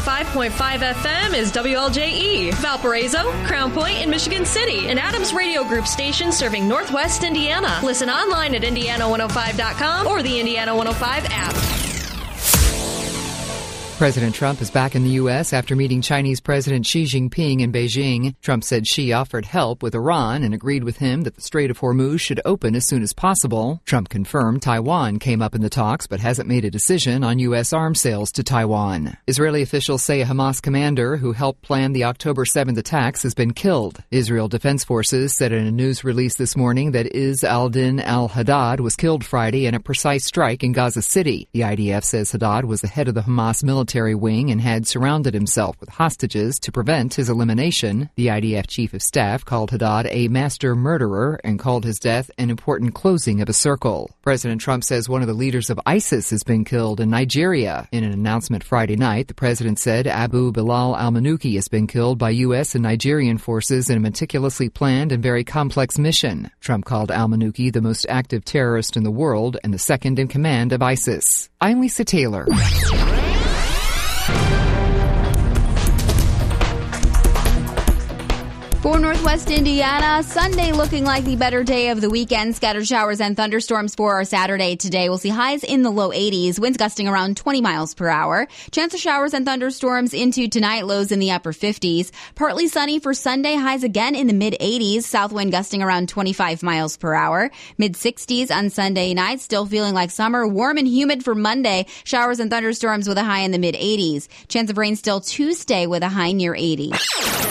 105.5 FM is WLJE, Valparaiso, Crown Point, and Michigan City, an Adams Radio Group station serving Northwest Indiana. Listen online at Indiana105.com or the Indiana 105 app. President Trump is back in the U.S. after meeting Chinese President Xi Jinping in Beijing. Trump said Xi offered help with Iran and agreed with him that the Strait of Hormuz should open as soon as possible. Trump confirmed Taiwan came up in the talks but hasn't made a decision on U.S. arms sales to Taiwan. Israeli officials say a Hamas commander who helped plan the October 7th attacks has been killed. Israel Defense Forces said in a news release this morning that Izz al-Din al-Haddad was killed Friday in a precise strike in Gaza City. The IDF says Haddad was the head of the Hamas military wing and had surrounded himself with hostages to prevent his elimination. The IDF chief of staff called Haddad a master murderer and called his death an important closing of a circle. President Trump says one of the leaders of ISIS has been killed in Nigeria. In an announcement Friday night, the president said Abu Bilal al-Manuki has been killed by U.S. and Nigerian forces in a meticulously planned and very complex mission. Trump called al-Manuki the most active terrorist in the world and the second in command of ISIS. I'm Lisa Taylor. For Northwest Indiana, Sunday looking like the better day of the weekend. Scattered showers and thunderstorms for our Saturday today. We'll see highs in the low 80s, winds gusting around 20 miles per hour. Chance of showers and thunderstorms into tonight, lows in the upper 50s. Partly sunny for Sunday, highs again in the mid 80s, south wind gusting around 25 miles per hour. Mid 60s on Sunday night, still feeling like summer. Warm and humid for Monday, showers and thunderstorms with a high in the mid 80s. Chance of rain still Tuesday with a high near 80.